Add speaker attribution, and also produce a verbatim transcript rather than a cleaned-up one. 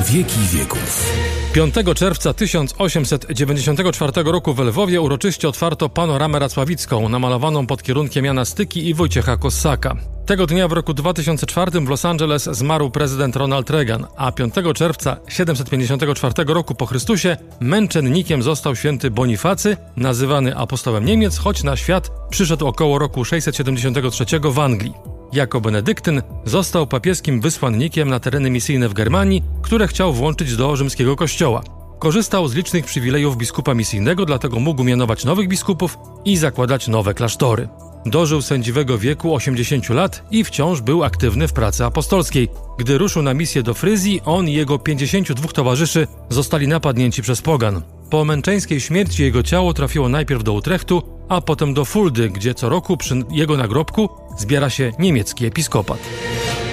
Speaker 1: wieki wieków.
Speaker 2: piątego czerwca tysiąc osiemset dziewięćdziesiątego czwartego roku w Lwowie uroczyście otwarto panoramę racławicką, namalowaną pod kierunkiem Jana Styki i Wojciecha Kossaka. Tego dnia w roku dwa tysiące czwartym w Los Angeles zmarł prezydent Ronald Reagan, a piątego czerwca siedemset pięćdziesiątego czwartego roku po Chrystusie męczennikiem został święty Bonifacy, nazywany apostołem Niemiec, choć na świat przyszedł około roku sześćset siedemdziesiątego trzeciego w Anglii. Jako benedyktyn został papieskim wysłannikiem na tereny misyjne w Germanii, które chciał włączyć do rzymskiego kościoła. Korzystał z licznych przywilejów biskupa misyjnego, dlatego mógł mianować nowych biskupów i zakładać nowe klasztory. Dożył sędziwego wieku osiemdziesięciu lat i wciąż był aktywny w pracy apostolskiej. Gdy ruszył na misję do Fryzji, on i jego pięćdziesięciu dwóch towarzyszy zostali napadnięci przez pogan. Po męczeńskiej śmierci jego ciało trafiło najpierw do Utrechtu, a potem do Fuldy, gdzie co roku przy jego nagrobku zbiera się niemiecki episkopat.